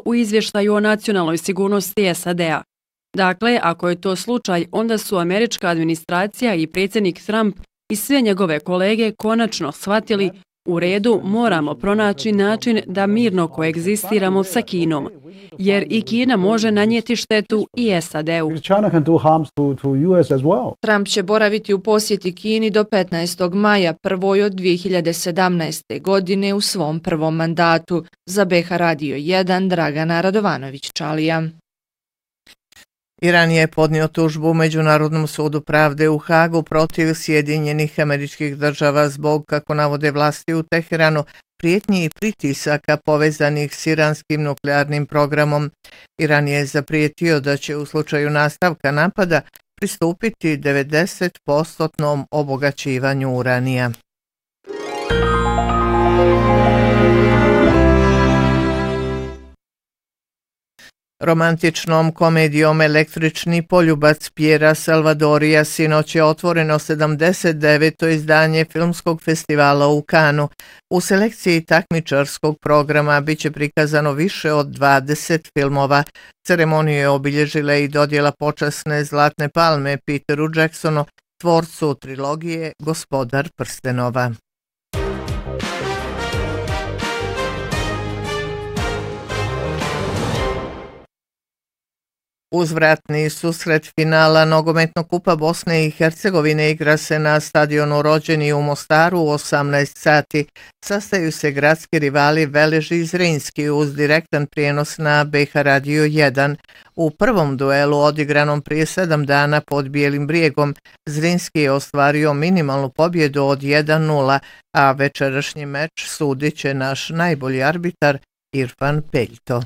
u izvještaju o nacionalnoj sigurnosti SAD-a. Dakle, ako je to slučaj, onda su američka administracija i predsjednik Trump i sve njegove kolege konačno shvatili u redu moramo pronaći način da mirno koegzistiramo sa Kinom, jer i Kina može nanijeti štetu i SAD-u. Trump će boraviti u posjeti Kini do 15. maja, prvoj od 2017. godine u svom prvom mandatu. Za BH Radio 1, Dragana Radovanović-Čalija. Iran je podnio tužbu Međunarodnom sudu pravde u Hagu protiv Sjedinjenih Američkih Država zbog, kako navode vlasti u Teheranu, prijetnji i pritisaka povezanih s iranskim nuklearnim programom. Iran je zaprijetio da će u slučaju nastavka napada pristupiti 90% obogaćivanju uranija. Romantičnom komedijom Električni poljubac Pjera Salvadorija sinoć je otvoreno 79. izdanje filmskog festivala u Kanu. U selekciji takmičarskog programa biće prikazano više od 20 filmova. Ceremoniju je obilježila i dodjela počasne Zlatne palme Peteru Jacksonu, tvorcu trilogije Gospodar prstenova. Uzvratni susret finala nogometnog kupa Bosne i Hercegovine igra se na stadionu Rođeni u Mostaru u 18 sati. Sastaju se gradski rivali Velež i Zrinski uz direktan prijenos na BH Radio 1. U prvom duelu odigranom prije 7 dana pod Bijelim brijegom Zrinski je ostvario minimalnu pobjedu od 1-0, a večerašnji meč sudit će naš najbolji arbitar Irfan Peljto.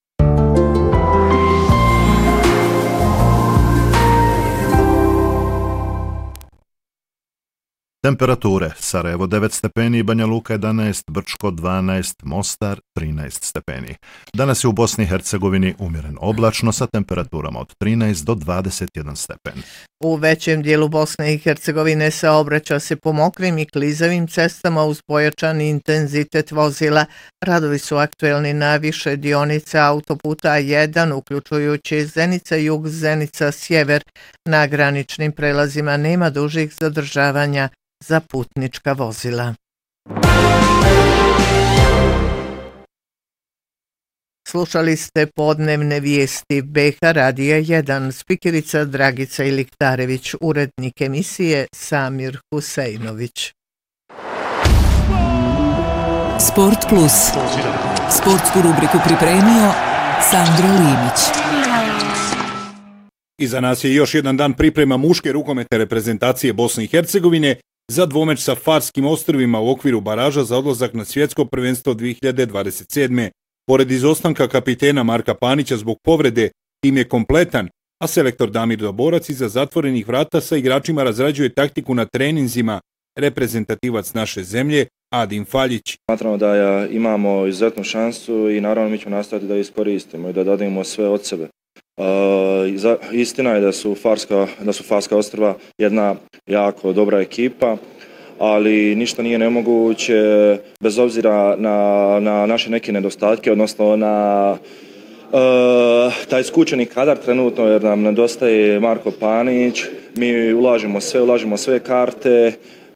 Temperature: Sarajevo 9 stepeni, Banja Luka 11, Brčko 12, Mostar 13 stepeni. Danas je u Bosni i Hercegovini umjeren oblačno sa temperaturama od 13 do 21 stepen. U većem dijelu Bosne i Hercegovine saobraća se po mokrim i klizavim cestama uz pojačan intenzitet vozila. Radovi su aktuelni na više dionica autoputa A1, uključujući Zenica jug, Zenica sjever. Na graničnim prelazima nema dužih zadržavanja za putnička vozila. Slušali ste podnevne vijesti BH Radija 1, spikerica Dragica Iliktarević, urednik emisije Samir Huseinović. Sport Plus. Sportsku rubriku pripremio Sandro Limić. Iza nas je još jedan dan priprema muške rukometne reprezentacije Bosne i Hercegovine za dvomeč sa Farskim ostrvima u okviru baraža za odlazak na svjetsko prvenstvo 2027. Pored izostanka kapitena Marka Panića zbog povrede, tim je kompletan, a selektor Damir Doborac iza zatvorenih vrata sa igračima razrađuje taktiku na treninzima. Reprezentativac naše zemlje, Adin Faljić. Smatramo da imamo izuzetnu šansu i naravno mi ćemo nastaviti da iskoristimo i da dademo sve od sebe. Istina je da su Farska ostrva jedna jako dobra ekipa, ali ništa nije nemoguće bez obzira na naše neke nedostatke, odnosno na taj skučeni kadar trenutno, jer nam nedostaje Marko Panić. Mi ulažemo sve karte,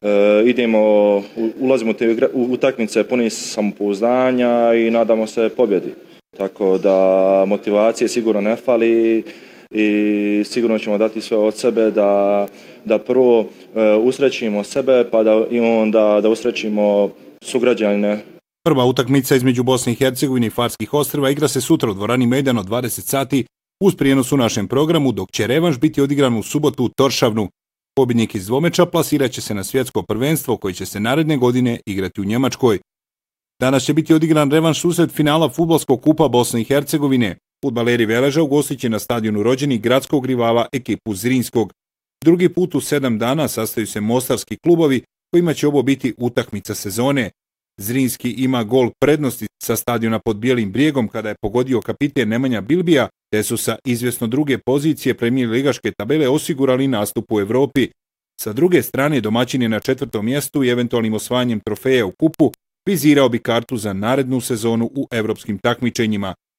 ulazimo u utakmice puni samopouzdanja i nadamo se pobjedi. Tako da motivacije sigurno ne fali i sigurno ćemo dati sve od sebe da prvo usrećimo sebe pa da usrećimo sugrađane. Prva utakmica između Bosne i Hercegovine i Farskih ostrva igra se sutra u dvorani Mejdan od 20 sati uz prijenos u našem programu, dok će revanš biti odigran u subotu u Toršavnu. Pobjednik iz dvomeča plasirat će se na svjetsko prvenstvo koje će se naredne godine igrati u Njemačkoj. Danas će biti odigran revanš susret finala fudbalskog kupa Bosne i Hercegovine. Fudbaleri Veleža ugostit će na stadionu Rođeni gradskog rivala ekipu Zrinskog. Drugi put u 7 dana sastaju se mostarski klubovi kojima će ovo biti utakmica sezone. Zrinski ima gol prednosti sa stadiona pod Bijelim brijegom kada je pogodio kapiten Nemanja Bilbija, te su sa izvjesno druge pozicije premijer ligaške tabele osigurali nastup u Evropi. Sa druge strane, domaćin je na 4. mjestu i eventualnim osvajanjem trofeja u kupu vizirao bi kartu za narednu sezonu u evropskim takmičenjima.